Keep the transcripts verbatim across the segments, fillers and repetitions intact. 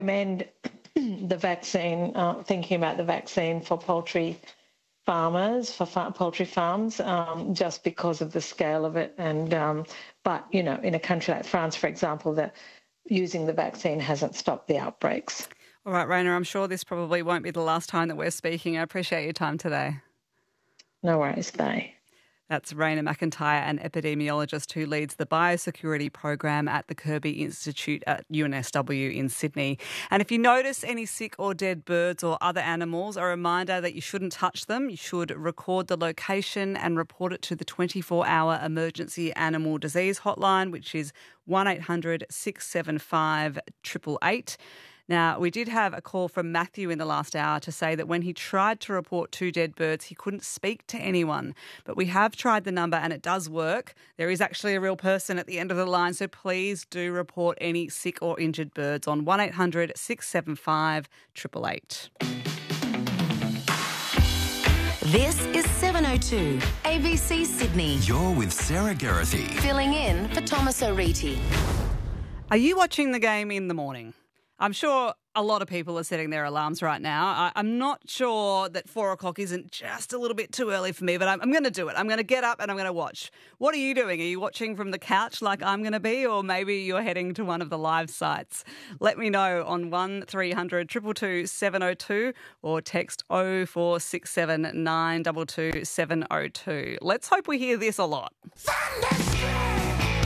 recommend the vaccine, uh, thinking about the vaccine for poultry farmers, for fa- poultry farms, um, just because of the scale of it. And um, but, you know, in a country like France, for example, that using the vaccine hasn't stopped the outbreaks. All right, Raina, I'm sure this probably won't be the last time that we're speaking. I appreciate your time today. No worries, bye. That's Raina McIntyre, an epidemiologist who leads the biosecurity program at the Kirby Institute at U N S W in Sydney. And if you notice any sick or dead birds or other animals, a reminder that you shouldn't touch them. You should record the location and report it to the twenty-four hour Emergency Animal Disease Hotline, which is one eight hundred six seven five eight eight eight. Now, we did have a call from Matthew in the last hour to say that when he tried to report two dead birds, he couldn't speak to anyone. But we have tried the number and it does work. There is actually a real person at the end of the line, so please do report any sick or injured birds on one eight hundred six seven five eight eight eight. This is seven oh two, A B C Sydney. You're with Sarah Geraghty. Filling in for Thomas O'Reety. Are you watching the game in the morning? I'm sure a lot of people are setting their alarms right now. I, I'm not sure that four o'clock isn't just a little bit too early for me, but I'm, I'm going to do it. I'm going to get up and I'm going to watch. What are you doing? Are you watching from the couch like I'm going to be, or maybe you're heading to one of the live sites? Let me know on one three hundred two two two seven oh two or text oh four six seven nine two two seven oh two. Let's hope we hear this a lot. Thunderstruck!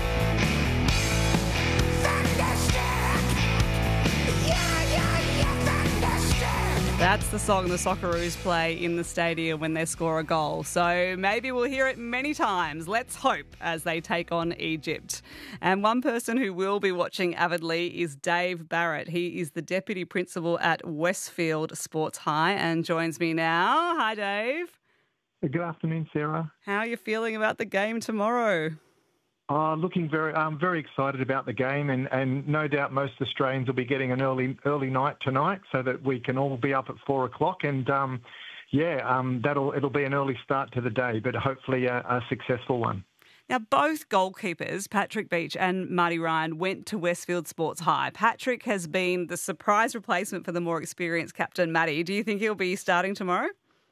That's the song the Socceroos play in the stadium when they score a goal. So maybe we'll hear it many times. Let's hope, as they take on Egypt. And one person who will be watching avidly is Dave Barrett. He is the Deputy Principal at Westfield Sports High and joins me now. Hi, Dave. Good afternoon, Sarah. How are you feeling about the game tomorrow? Oh, looking very, I'm very excited about the game, and, and no doubt most Australians will be getting an early early night tonight, so that we can all be up at four o'clock. And um, yeah, um, that'll it'll be an early start to the day, but hopefully a, a successful one. Now, both goalkeepers, Patrick Beach and Marty Ryan, went to Westfield Sports High. Patrick has been the surprise replacement for the more experienced captain, Matty. Do you think he'll be starting tomorrow?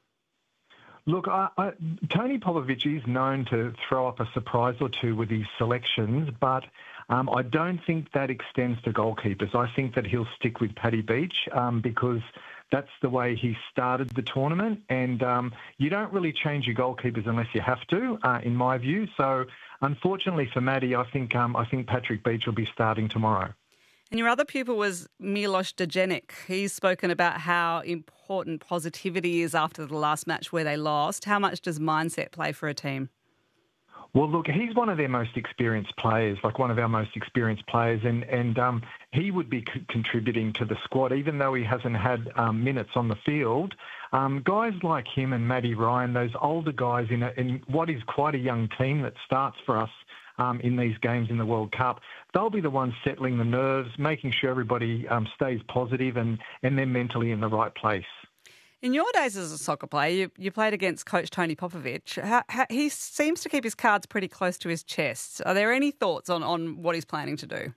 Look, I, I, Tony Popovic is known to throw up a surprise or two with his selections, but um, I don't think that extends to goalkeepers. I think that he'll stick with Paddy Beach um, because that's the way he started the tournament, and um, you don't really change your goalkeepers unless you have to, uh, in my view. So, unfortunately for Matty, I think um, I think Patrick Beach will be starting tomorrow. And your other pupil was Milos Dejenic. He's spoken about how important positivity is after the last match where they lost. How much does mindset play for a team? Well, look, he's one of their most experienced players, like one of our most experienced players, and, and um, he would be c- contributing to the squad, even though he hasn't had um, minutes on the field. Um, guys like him and Matty Ryan, those older guys in, a, in what is quite a young team that starts for us Um, in these games in the World Cup, they'll be the ones settling the nerves, making sure everybody um, stays positive and, and they're mentally in the right place. In your days as a soccer player, you, you played against Coach Tony Popovic. How, how, he seems to keep his cards pretty close to his chest. Are there any thoughts on, on what he's planning to do?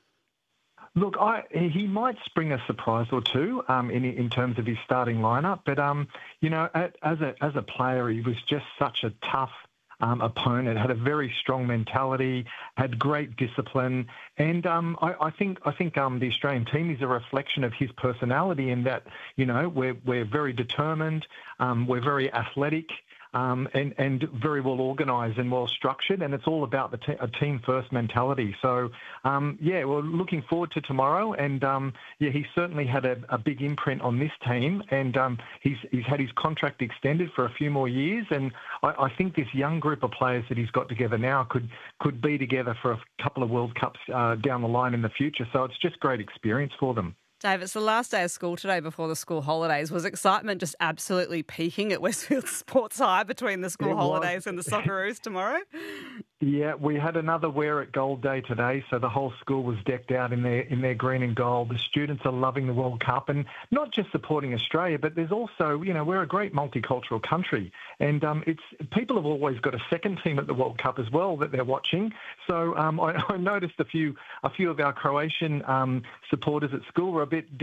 Look, I, he might spring a surprise or two um, in in terms of his starting lineup, but um, you know, as a as a player, he was just such a tough Um, opponent, had a very strong mentality, had great discipline, and um, I, I think I think um, the Australian team is a reflection of his personality in that, you know, we're we're very determined, um, we're very athletic, um, and and very well organised and well structured, and it's all about the te- a team first mentality. So um, yeah, we're looking forward to tomorrow, and um, yeah, he certainly had a, a big imprint on this team, and um, he's he's had his contract extended for a few more years, and I, I think this young group of players that he's got together now could could be together for a couple of World Cups uh, down the line in the future. So it's just great experience for them. Dave, it's the last day of school today before the school holidays. Was excitement just absolutely peaking at Westfield Sports High between the school It holidays was. and the Socceroos tomorrow? Yeah, we had another Wear It Gold Day today, so the whole school was decked out in their in their green and gold. The students are loving the World Cup and not just supporting Australia, but there's also, you know, we're a great multicultural country, and um, it's people have always got a second team at the World Cup as well that they're watching. So um, I, I noticed a few a few of our Croatian um, supporters at school were a bit